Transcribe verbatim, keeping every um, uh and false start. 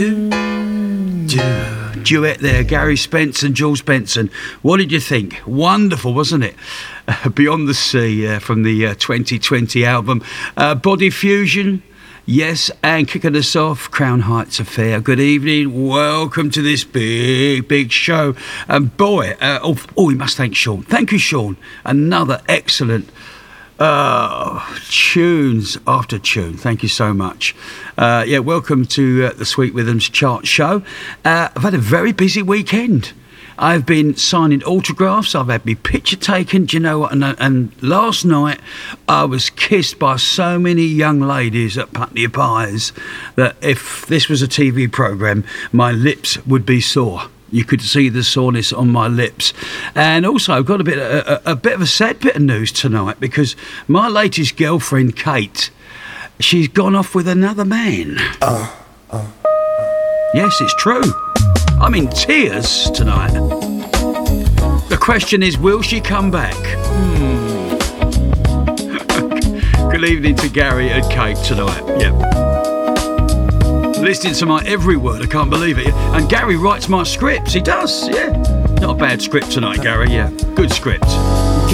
Duet there, Gary Spence and Jules Benson. What did you think? Wonderful, wasn't it? Uh, Beyond the Sea uh, from the uh, twenty twenty album. Uh, Body Fusion, yes, and kicking us off, Crown Heights Affair. Good evening, welcome to this big, big show. And boy, uh, oh, oh, we must thank Sean. Thank you, Sean. Another excellent Uh, tunes after tune. Thank you so much. Uh, yeah, welcome to uh, the Sweet Rhythms Chart Show. Uh, I've had a very busy weekend. I've been signing autographs. I've had my picture taken. Do you know what? And, and last night I was kissed by so many young ladies at Putney Pies that if this was a T V programme, my lips would be sore. You could see the soreness on my lips. And also, I've got a bit, a, a, a bit of a sad bit of news tonight because my latest girlfriend, Kate, she's gone off with another man. Oh. Oh. Yes, it's true. I'm in tears tonight. The question is, will she come back? Hmm. Good evening to Gary and Kate tonight. Yep. Listening to my every word, I can't believe it. And Gary writes my scripts. He does, yeah. Not a bad script tonight, Gary, yeah. Good script.